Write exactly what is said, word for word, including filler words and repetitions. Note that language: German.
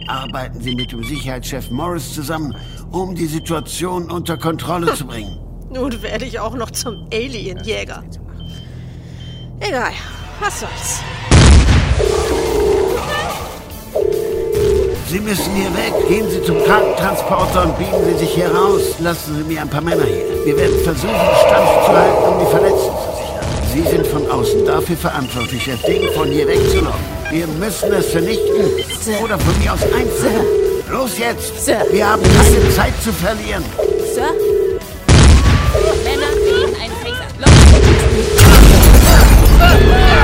arbeiten Sie mit dem Sicherheitschef Morris zusammen, um die Situation unter Kontrolle zu bringen. Nun werde ich auch noch zum Alienjäger. Egal, was soll's. Sie müssen hier weg. Gehen Sie zum Krankentransporter und biegen Sie sich hier raus. Lassen Sie mir ein paar Männer hier. Wir werden versuchen, Stand zu halten, um die Verletzten zu sichern. Sie sind von außen dafür verantwortlich, das Ding von hier wegzulocken. Wir müssen es vernichten. Sir. Oder von mir aus einfangen. Sir. Los jetzt! Sir. Wir haben keine Zeit zu verlieren. Sir? Männer, nehmen einen Phaser. Los!